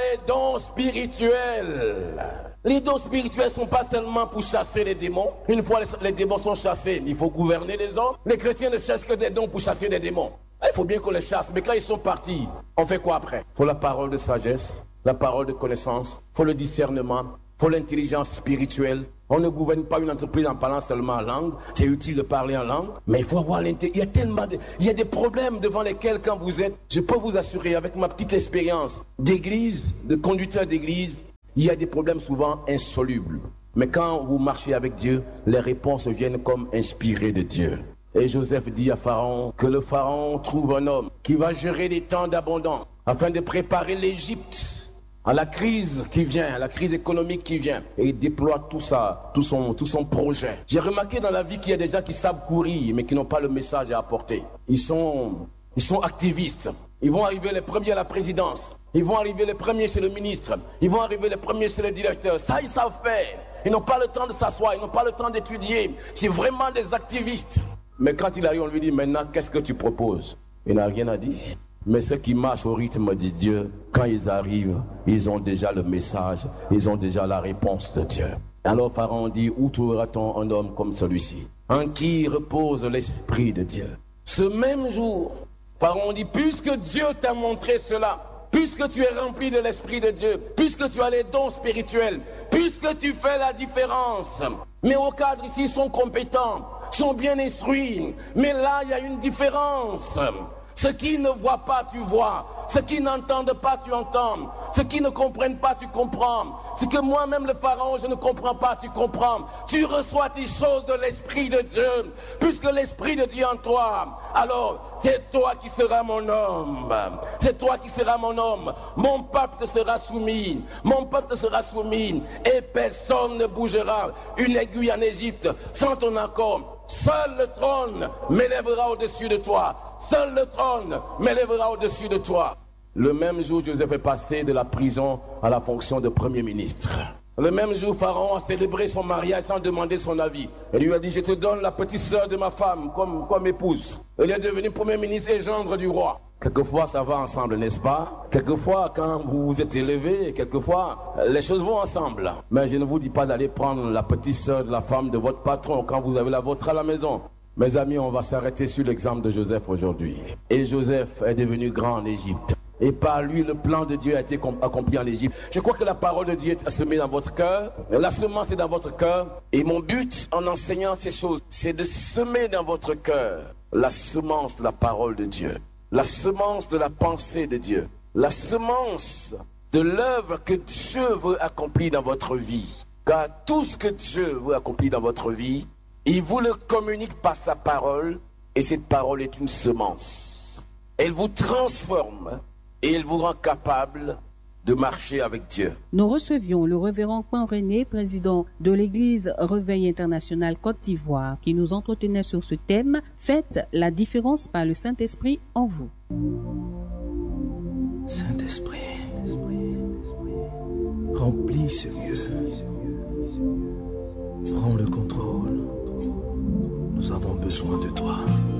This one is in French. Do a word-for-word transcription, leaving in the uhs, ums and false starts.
les dons spirituels. Les dons spirituels ne sont pas seulement pour chasser les démons. Une fois les, les démons sont chassés, il faut gouverner les hommes. Les chrétiens ne cherchent que des dons pour chasser des démons. Il faut bien qu'on les chasse, mais quand ils sont partis, on fait quoi après? Il faut la parole de sagesse, la parole de connaissance, il faut le discernement, il faut l'intelligence spirituelle. On ne gouverne pas une entreprise en parlant seulement en langue. C'est utile de parler en langue, mais il faut avoir l'intelligence. Il y a tellement de... Il y a des problèmes devant lesquels, quand vous êtes, je peux vous assurer, avec ma petite expérience d'église, de conducteur d'église, il y a des problèmes souvent insolubles. Mais quand vous marchez avec Dieu, les réponses viennent comme inspirées de Dieu. Et Joseph dit à Pharaon que le Pharaon trouve un homme qui va gérer des temps d'abondance afin de préparer l'Égypte à la crise qui vient, à la crise économique qui vient. Et il déploie tout ça, tout son, tout son projet. J'ai remarqué dans la vie qu'il y a des gens qui savent courir, mais qui n'ont pas le message à apporter. Ils sont, ils sont activistes. Ils vont arriver les premiers à la présidence. Ils vont arriver les premiers chez le ministre. Ils vont arriver les premiers chez le directeur. Ça, ils savent faire. Ils n'ont pas le temps de s'asseoir. Ils n'ont pas le temps d'étudier. C'est vraiment des activistes. Mais quand il arrive, on lui dit, maintenant, qu'est-ce que tu proposes? Il n'a rien à dire. Mais ceux qui marchent au rythme de Dieu, quand ils arrivent, ils ont déjà le message, ils ont déjà la réponse de Dieu. Alors Pharaon dit, où trouveras-t-on un homme comme celui-ci, en qui repose l'Esprit de Dieu? Ce même jour, Pharaon dit, puisque Dieu t'a montré cela, puisque tu es rempli de l'Esprit de Dieu, puisque tu as les dons spirituels, puisque tu fais la différence. Mais aux cadres ici, ils sont compétents, sont bien instruits, mais là, il y a une différence. Ce qui ne voient pas, tu vois. Ce qui n'entendent pas, tu entends. Ce qui ne comprennent pas, tu comprends. Ce que moi-même, le Pharaon, je ne comprends pas, tu comprends. Tu reçois des choses de l'Esprit de Dieu. Puisque l'Esprit de Dieu en toi, alors c'est toi qui seras mon homme. C'est toi qui seras mon homme. Mon peuple te sera soumis. Mon peuple te sera soumis. Et personne ne bougera une aiguille en Égypte sans ton accord. Seul le trône m'élèvera au-dessus de toi. Seul le trône m'élèvera au-dessus de toi. Le même jour, Joseph est passé de la prison à la fonction de premier ministre. Le même jour, Pharaon a célébré son mariage sans demander son avis. Il lui a dit, je te donne la petite sœur de ma femme comme, comme épouse. Il est devenu premier ministre et gendre du roi. Quelquefois, ça va ensemble, n'est-ce pas? Quelquefois, quand vous vous êtes élevé, quelquefois, les choses vont ensemble. Mais je ne vous dis pas d'aller prendre la petite sœur de la femme de votre patron quand vous avez la vôtre à la maison. Mes amis, on va s'arrêter sur l'exemple de Joseph aujourd'hui. Et Joseph est devenu grand en Égypte. Et par lui, le plan de Dieu a été accompli en Égypte. Je crois que la parole de Dieu est semée dans votre cœur. La semence est dans votre cœur. Et mon but en enseignant ces choses, c'est de semer dans votre cœur la semence de la parole de Dieu. La semence de la pensée de Dieu, la semence de l'œuvre que Dieu veut accomplir dans votre vie. Car tout ce que Dieu veut accomplir dans votre vie, il vous le communique par sa parole, et cette parole est une semence. Elle vous transforme et elle vous rend capable de marcher avec Dieu. Nous recevions le révérend Juan René, président de l'Église Réveil International Côte d'Ivoire, qui nous entretenait sur ce thème « Faites la différence par le Saint-Esprit en vous ». Saint-Esprit, remplis ce lieu. Prends le contrôle. Nous avons besoin de toi.